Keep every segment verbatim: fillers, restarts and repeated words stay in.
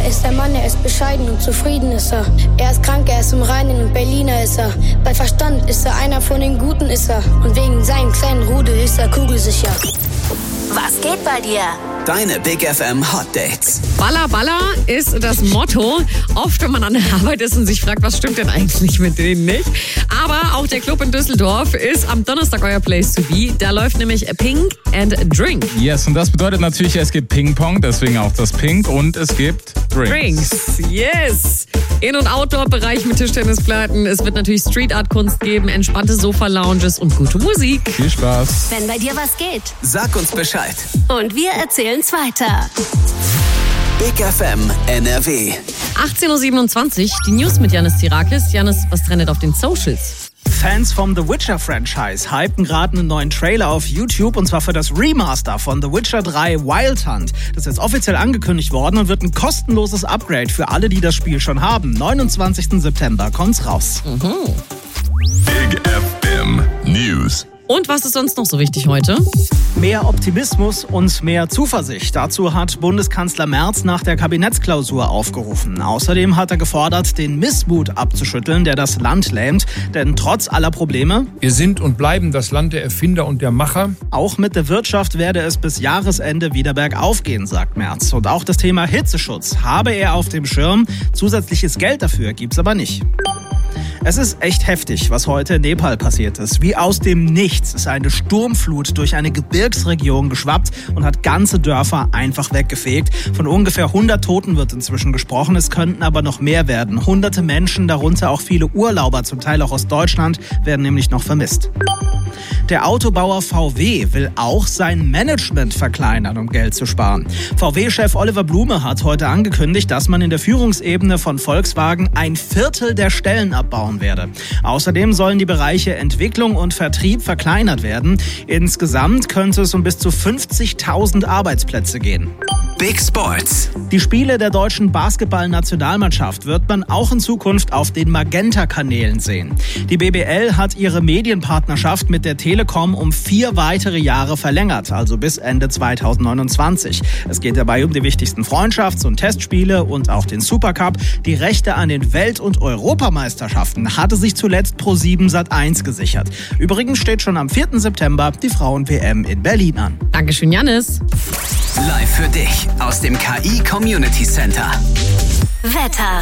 ist der Mann, er ist bescheiden und zufrieden ist er. Er ist krank, er ist im Reinen und Berliner ist er. Bei Verstand ist er einer von den Guten ist er. Und wegen seinem kleinen Rudel ist er kugelsicher. Was geht bei dir? Deine Big F M Hot Dates. Balla Balla ist das Motto. Oft, wenn man an der Arbeit ist und sich fragt, was stimmt denn eigentlich mit denen nicht. Aber auch der Club in Düsseldorf ist am Donnerstag euer Place to be. Da läuft nämlich Pink and Drink. Yes, und das bedeutet natürlich, es gibt Ping-Pong, deswegen auch das Pink. Und es gibt Drinks. Drinks, yes. In- und Outdoor-Bereich mit Tischtennisplatten. Es wird natürlich Street-Art-Kunst geben, entspannte Sofa-Lounges und gute Musik. Viel Spaß. Wenn bei dir was geht. Sag uns Bescheid. Und wir erzählen's weiter. Big F M N R W. achtzehn Uhr siebenundzwanzig, die News mit Janis Tirakis. Janis, was trendet auf den Socials? Fans vom The Witcher-Franchise hypen gerade einen neuen Trailer auf YouTube, und zwar für das Remaster von The Witcher drei Wild Hunt. Das ist jetzt offiziell angekündigt worden und wird ein kostenloses Upgrade für alle, die das Spiel schon haben. neunundzwanzigsten September kommt's raus. Mhm. Big F M News. Und was ist sonst noch so wichtig heute? Mehr Optimismus und mehr Zuversicht. Dazu hat Bundeskanzler Merz nach der Kabinettsklausur aufgerufen. Außerdem hat er gefordert, den Missmut abzuschütteln, der das Land lähmt. Denn trotz aller Probleme... Wir sind und bleiben das Land der Erfinder und der Macher. Auch mit der Wirtschaft werde es bis Jahresende wieder bergauf gehen, sagt Merz. Und auch das Thema Hitzeschutz habe er auf dem Schirm. Zusätzliches Geld dafür gibt's aber nicht. Es ist echt heftig, was heute in Nepal passiert ist. Wie aus dem Nichts ist eine Sturmflut durch eine Gebirgsregion geschwappt und hat ganze Dörfer einfach weggefegt. Von ungefähr hundert Toten wird inzwischen gesprochen, es könnten aber noch mehr werden. Hunderte Menschen, darunter auch viele Urlauber, zum Teil auch aus Deutschland, werden nämlich noch vermisst. Der Autobauer V W will auch sein Management verkleinern, um Geld zu sparen. V W-Chef Oliver Blume hat heute angekündigt, dass man in der Führungsebene von Volkswagen ein Viertel der Stellen abbauen werde. Außerdem sollen die Bereiche Entwicklung und Vertrieb verkleinert werden. Insgesamt könnte es um bis zu fünfzigtausend Arbeitsplätze gehen. Big Sports. Die Spiele der deutschen Basketball-Nationalmannschaft wird man auch in Zukunft auf den Magenta-Kanälen sehen. Die B B L hat ihre Medienpartnerschaft mit der Telekom um vier weitere Jahre verlängert, also bis Ende zweitausendneunundzwanzig. Es geht dabei um die wichtigsten Freundschafts- und Testspiele und auch den Supercup. Die Rechte an den Welt- und Europameisterschaften hatte sich zuletzt ProSieben Sat eins gesichert. Übrigens steht schon am vierten September die Frauen-W M in Berlin an. Dankeschön, Janis. Live für dich aus dem K I Community Center. Wetter.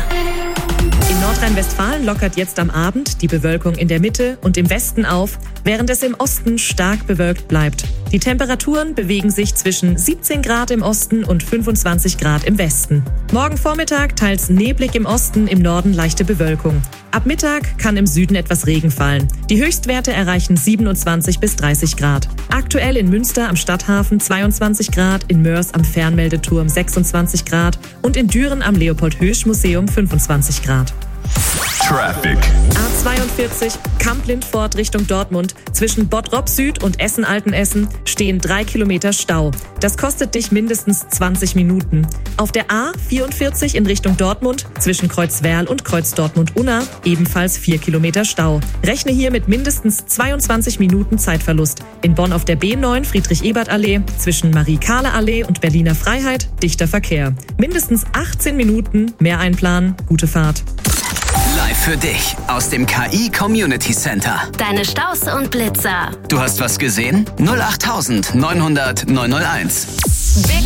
In Nordrhein-Westfalen lockert jetzt am Abend die Bewölkung in der Mitte und im Westen auf, während es im Osten stark bewölkt bleibt. Die Temperaturen bewegen sich zwischen siebzehn Grad im Osten und fünfundzwanzig Grad im Westen. Morgen Vormittag teils neblig im Osten, im Norden leichte Bewölkung. Ab Mittag kann im Süden etwas Regen fallen. Die Höchstwerte erreichen siebenundzwanzig bis dreißig Grad. Aktuell in Münster am Stadthafen zweiundzwanzig Grad, in Mörs am Fernmeldeturm sechsundzwanzig Grad und in Düren am Leopold-Hösch-Museum fünfundzwanzig Grad. Traffic. A zweiundvierzig, Kamp-Lindfort Richtung Dortmund. Zwischen Bottrop Süd und Essen-Altenessen stehen drei Kilometer Stau. Das kostet dich mindestens zwanzig Minuten. Auf der A vierundvierzig in Richtung Dortmund, zwischen Kreuzwerl und Kreuz Dortmund-Unna, ebenfalls vier Kilometer Stau. Rechne hier mit mindestens zweiundzwanzig Minuten Zeitverlust. In Bonn auf der B neun Friedrich-Ebert-Allee, zwischen Marie-Karle-Allee und Berliner Freiheit, dichter Verkehr. Mindestens achtzehn Minuten, mehr einplanen, gute Fahrt. Live für dich aus dem K I Community Center. Deine Staus und Blitzer. Du hast was gesehen? null acht neunhundert neunhunderteins. Big